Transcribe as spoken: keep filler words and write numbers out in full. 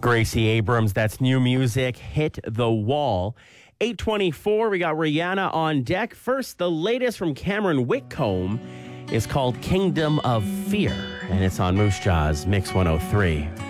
Gracie Abrams, that's new music, Hit the Wall. eight twenty-four, we got Rihanna on deck. First, the latest from Cameron Whitcomb is called Kingdom of Fear, and it's on Moose Jaws Mix one oh three.